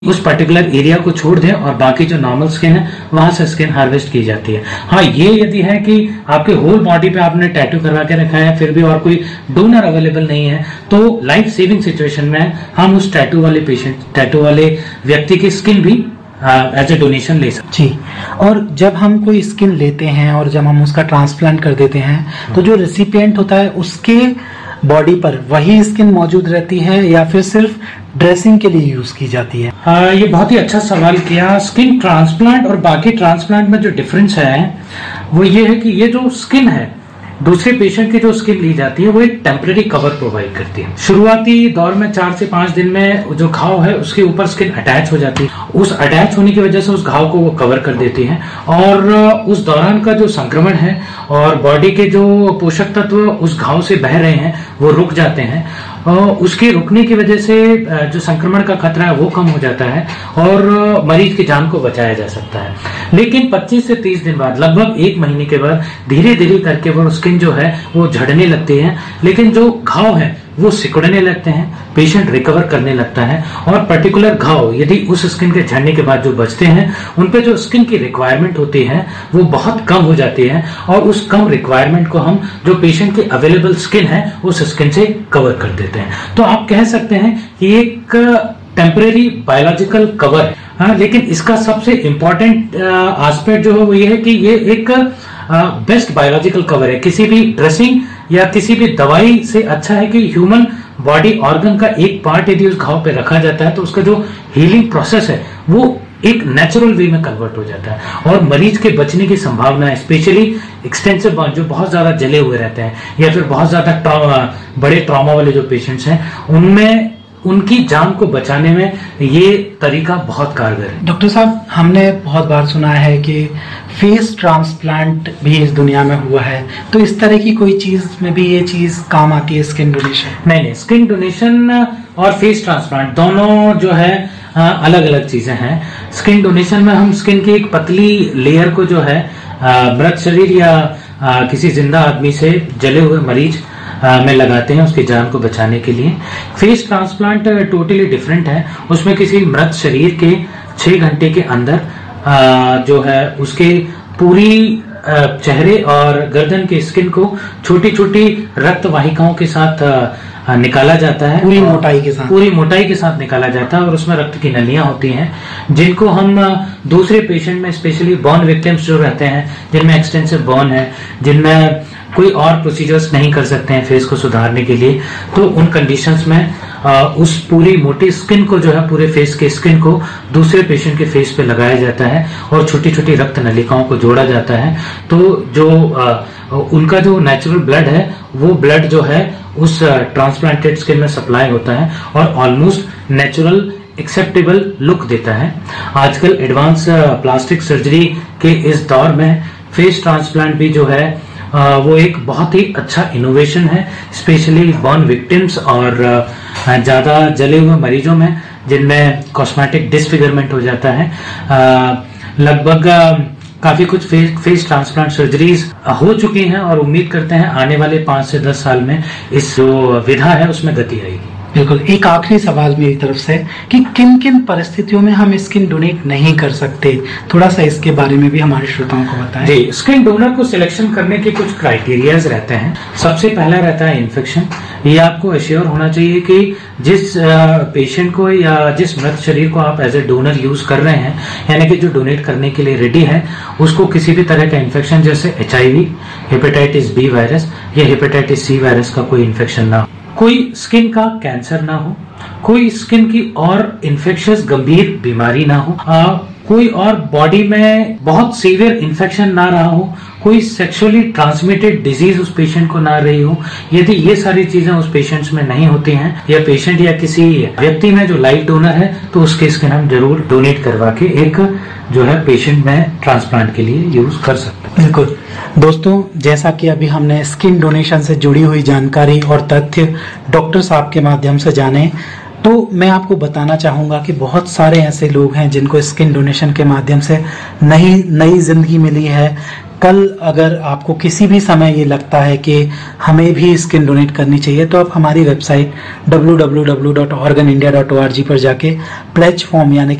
उस particular area को छोड़ दें और बाकी जो नॉर्मल स्किन है वहां से स्किन हार्वेस्ट की जाती है। हाँ, ये यदि है कि आपके होल बॉडी पे आपने टैटू करवा के रखा है फिर भी और कोई डोनर अवेलेबल नहीं है, तो लाइफ सेविंग सिचुएशन में हम उस टैटू वाले व्यक्ति की स्किन भी एज ए डोनेशन ले सकते जी। और जब हम कोई स्किन लेते हैं और जब हम उसका ट्रांसप्लांट कर देते हैं तो जो रेसिपिएंट होता है उसके बॉडी पर वही स्किन मौजूद रहती है या फिर सिर्फ ड्रेसिंग के लिए यूज की जाती है? ये बहुत ही अच्छा सवाल किया। स्किन ट्रांसप्लांट और बाकी ट्रांसप्लांट में जो डिफरेंस है वो ये है कि ये जो स्किन है दूसरे पेशेंट की जो स्किन ली जाती है वो एक टेम्परेरी कवर प्रोवाइड करती है। शुरुआती दौर में 4 से 5 दिन में जो घाव है उसके ऊपर स्किन अटैच हो जाती है। उस अटैच होने की वजह से उस घाव को वो कवर कर देती है और उस दौरान का जो संक्रमण है और बॉडी के जो पोषक तत्व उस घाव से बह रहे हैं वो रुक जाते हैं। उसके रुकने की वजह से जो संक्रमण का खतरा है वो कम हो जाता है और मरीज की जान को बचाया जा सकता है। लेकिन 25 से 30 दिन बाद, लगभग 1 महीने के बाद धीरे धीरे करके वो स्किन जो है वो झड़ने लगती है, लेकिन जो घाव है वो सिकुड़ने लगते हैं, पेशेंट रिकवर करने लगता है और पर्टिकुलर घाव यदि उस स्किन के झड़ने के बाद जो बचते हैं उन पे जो स्किन की रिक्वायरमेंट होती है वो बहुत कम हो जाती है और उस कम रिक्वायरमेंट को हम जो पेशेंट की अवेलेबल स्किन है उस स्किन से कवर कर देते हैं। तो आप कह सकते हैं कि एक टेम्परेरी बायोलॉजिकल कवर है। हाँ, लेकिन इसका सबसे इंपॉर्टेंट एस्पेक्ट जो है वो ये है कि ये एक बेस्ट बायोलॉजिकल कवर है। किसी भी ड्रेसिंग या किसी भी दवाई से अच्छा है कि ह्यूमन बॉडी ऑर्गन का एक पार्ट यदि उस घाव पे रखा जाता है तो उसका जो हीलिंग प्रोसेस है वो एक नेचुरल वे में कन्वर्ट हो जाता है और मरीज के बचने की संभावना है। स्पेशली एक्सटेंसिव बर्न जो बहुत ज्यादा जले हुए रहते हैं या फिर बहुत ज्यादा बड़े ट्रॉमा वाले जो पेशेंट्स हैं उनमें उनकी जान को बचाने में ये तरीका बहुत कारगर है। डॉक्टर साहब, हमने बहुत बार सुना है कि फेस ट्रांसप्लांट भी इस दुनिया में हुआ है, तो इस तरह की कोई चीज में भी ये चीज काम आती है, स्किन डोनेशन? नहीं, स्किन डोनेशन और फेस ट्रांसप्लांट दोनों जो है अलग अलग चीजें हैं। स्किन डोनेशन में हम स्किन की एक पतली लेयर को जो है मृत शरीर या किसी जिंदा आदमी से जले हुए मरीज में लगाते हैं उसकी जान को बचाने के लिए। फेस ट्रांसप्लांट टोटली डिफरेंट है। उसमें किसी मृत शरीर के 6 घंटे के अंदर जो है उसके पूरी चेहरे और गर्दन के स्किन को छोटी छोटी रक्त वाहिकाओं के साथ निकाला जाता है। पूरी मोटाई के साथ निकाला जाता है और उसमें रक्त की नलियां होती हैं जिनको हम दूसरे पेशेंट में, स्पेशली बर्न विक्टिम्स जो रहते हैं जिनमें एक्सटेंसिव बर्न है, जिनमें कोई और प्रोसीजर्स नहीं कर सकते हैं फेस को सुधारने के लिए, तो उन कंडीशंस में उस पूरी मोटी स्किन को जो है पूरे फेस के स्किन को दूसरे पेशेंट के फेस पे लगाया जाता है और छोटी छोटी रक्त नलिकाओं को जोड़ा जाता है। तो जो उनका जो नेचुरल ब्लड है वो ब्लड जो है उस ट्रांसप्लांटेड स्किन में सप्लाई होता है और ऑलमोस्ट नेचुरल एक्सेप्टेबल लुक देता है। आजकल एडवांस प्लास्टिक सर्जरी के इस दौर में फेस ट्रांसप्लांट भी जो है वो एक बहुत ही अच्छा इनोवेशन है, स्पेशली बर्न विक्टिम्स और ज्यादा जले हुए मरीजों में जिनमें कॉस्मेटिक डिसफिगरमेंट हो जाता है। लगभग काफी कुछ फेस ट्रांसप्लांट सर्जरीज हो चुकी हैं और उम्मीद करते हैं आने वाले 5 से 10 साल में इस जो विधा है उसमें गति आएगी। बिल्कुल। एक आखिरी सवाल मेरी तरफ से कि किन किन परिस्थितियों में हम स्किन डोनेट नहीं कर सकते, थोड़ा सा इसके बारे में भी हमारे श्रोताओं को बताएं। जी, स्किन डोनर को सिलेक्शन करने के कुछ क्राइटेरियाज रहते हैं। सबसे पहला रहता है इन्फेक्शन। ये आपको एश्योर होना चाहिए कि जिस पेशेंट को या जिस मृत शरीर को आप एज ए डोनर यूज कर रहे हैं, यानी कि जो डोनेट करने के लिए रेडी है, उसको किसी भी तरह का इन्फेक्शन जैसे HIV, हेपेटाइटिस B वायरस या हेपेटाइटिस C वायरस का कोई इन्फेक्शन ना हो, कोई स्किन का कैंसर ना हो, कोई स्किन की और इन्फेक्शियस गंभीर बीमारी ना हो, कोई और बॉडी में बहुत सीवियर इन्फेक्शन ना रहा हो, कोई सेक्सुअली ट्रांसमिटेड डिजीज उस पेशेंट को ना रही हो। यदि ये सारी चीजें उस पेशेंट्स में नहीं होती हैं या पेशेंट या किसी व्यक्ति में जो लाइव डोनर है तो उसके स्किन हम जरूर डोनेट करवा के एक जो है पेशेंट में ट्रांसप्लांट के लिए यूज कर सकते हैं। बिल्कुल। दोस्तों, जैसा कि अभी हमने स्किन डोनेशन से जुड़ी हुई जानकारी और तथ्य डॉक्टर साहब के माध्यम से जाने, तो मैं आपको बताना चाहूंगा कि बहुत सारे ऐसे लोग हैं जिनको स्किन डोनेशन के माध्यम से नई जिंदगी मिली है, कल अगर आपको किसी भी समय ये लगता है कि हमें भी स्किन डोनेट करनी चाहिए, तो आप हमारी वेबसाइट www.organindia.org पर जाके प्लेज फॉर्म यानी